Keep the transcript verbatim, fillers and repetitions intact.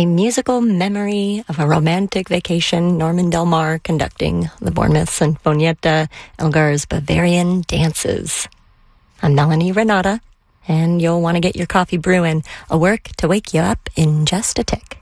A musical memory of a romantic vacation, Norman Del Mar conducting the Bournemouth Sinfonietta, Elgar's Bavarian Dances. I'm Melanie Renata, and you'll want to get your coffee brewing. A work to wake you up in just a tick.